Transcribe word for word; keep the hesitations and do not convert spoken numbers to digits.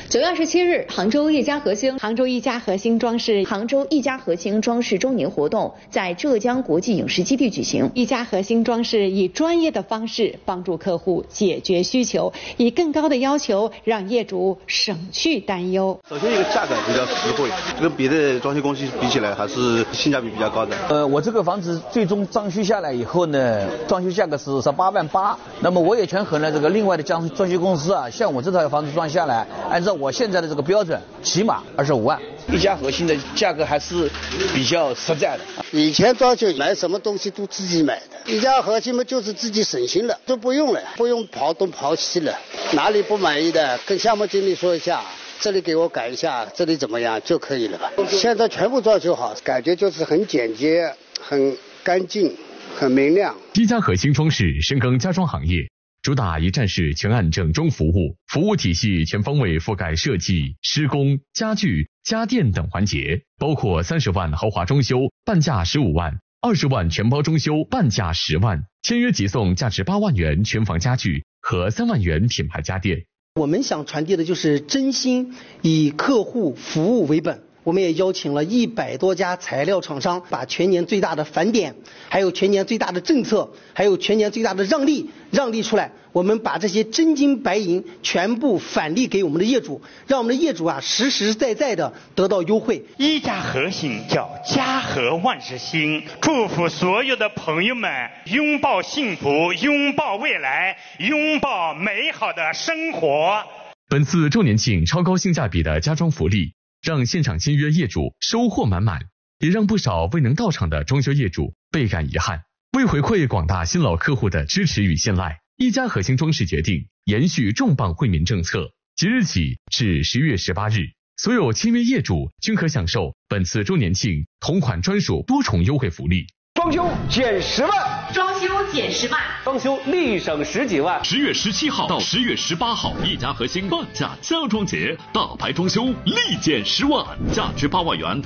九月二十七日，杭州一家核心、杭州一家核心装饰、杭州一家核心装饰周年活动在浙江国际影视基地举行。一家核心装饰以专业的方式帮助客户解决需求，以更高的要求让业主省去担忧。 首先，一个价格比较实惠，跟别的装修公司比起来，还是性价比比较高的。 呃，我这个房子最终装修下来以后呢，装修价格是十八万八。那么我也权衡了这个另外的装装修公司啊，像我这套房子装下来，按照我现在的这个标准，起码二十五万。一家核心的价格还是比较实在的。 以前装修买什么东西都自己买的，一家核心嘛就是自己省心了，都不用了，不用跑东跑西了。哪里不满意的，跟项目经理说一下，这里给我改一下，这里怎么样就可以了吧。现在全部装修好，感觉就是很简洁、很干净、很明亮。 一家核心装饰深耕家装行业，主打一站式全案整装服务，服务体系全方位覆盖设计、施工、家具、家电等环节，包括三十万豪华装修半价十五万，二十万全包装修半价十万，签约即送价值八万元全房家具和三万元品牌家电。 我们想传递的就是真心，以客户服务为本。我们也邀请了一百多家材料厂商，把全年最大的返点，还有全年最大的政策，还有全年最大的让利让利出来。我们把这些真金白银全部返利给我们的业主，让我们的业主啊实实在在的得到优惠。 一家核心叫家和万事兴，祝福所有的朋友们拥抱幸福，拥抱未来，拥抱美好的生活。 本次周年庆超高性价比的家装福利，让现场签约业主收获满满，也让不少未能到场的装修业主倍感遗憾。为回馈广大新老客户的支持与信赖，一家核心装饰决定延续重磅惠民政策，即日起至十月十八日，所有签约业主均可享受本次周年庆同款专属多重优惠福利。 装修减十万， 装修减十万， 装修立省十几万。 十月十七号到十月十八号，一家核心半价家装节，大牌装修立减十万，价值八万元。